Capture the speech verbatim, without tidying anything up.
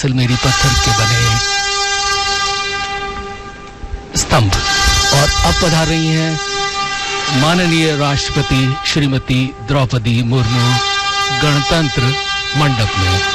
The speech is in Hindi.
जैसलमेरी पत्थर के बने स्तंभ। और अब पधार रही हैं माननीय राष्ट्रपति श्रीमती द्रौपदी मुर्मू गणतंत्र मंडप में।